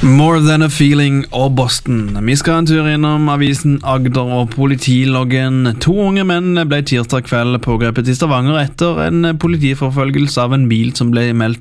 More Than a Feeling og Boston. Vi skal en tur innom avisen Agder og politiloggen. 2 unge menn ble tirsdag kveld pågrepet i Stavanger etter en politiforfølgelse av en bil som ble meldt